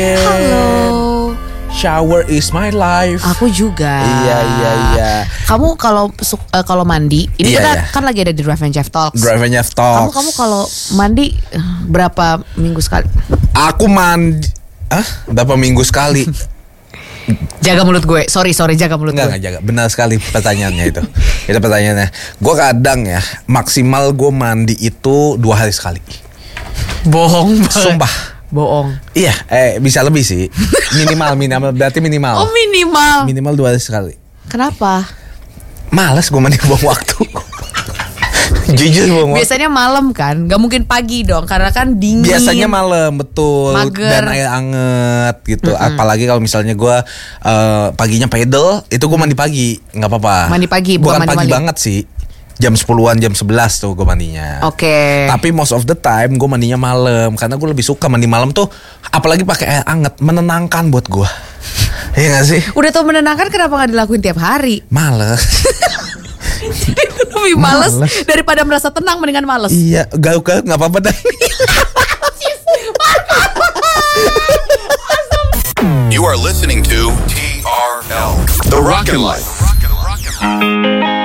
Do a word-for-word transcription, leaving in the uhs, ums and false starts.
Halo. Shower is my life. Aku juga. Iya iya iya. Kamu kalau uh, kalau mandi, ini iya, kita iya. kan lagi ada di Drive and Jeff Talks. Drive and Jeff Talks. Kamu kamu kalau mandi berapa minggu sekali? Aku mandi, ah berapa minggu sekali? Jaga mulut gue. Sorry sorry jaga mulut Enggak, gue. Enggak jaga. Benar sekali pertanyaannya itu. Itu pertanyaannya. Gue kadang ya maksimal gue mandi itu dua hari sekali. Bohong banget. Sumpah. Bohong. Iya, eh bisa lebih sih. Minimal minimal berarti minimal. Oh minimal. Minimal dua hari sekali. Kenapa? Males gue mandi buang waktu. Jujur buang waktu. Biasanya malam kan, nggak mungkin pagi dong, karena kan dingin. Biasanya malam betul. Mager. Dan air anget gitu. Mm-mm. Apalagi kalau misalnya gue uh, paginya pedal, itu gue mandi pagi, nggak apa-apa. Mandi pagi, bukan bukan mandi pagi malam. banget sih. Jam sepuluhan, jam sebelas tuh gue mandinya. Oke. Okay. Tapi most of the time gue mandinya malam, karena gue lebih suka mandi malam tuh, apalagi pakai air anget, menenangkan buat gue. Iya gak sih? Udah tau menenangkan, kenapa gak dilakuin tiap hari? Males. Lebih males, males daripada merasa tenang, mendingan males. Iya, garuk-garuk gak apa-apa dah. You are listening to T R L, The Rockin' Life.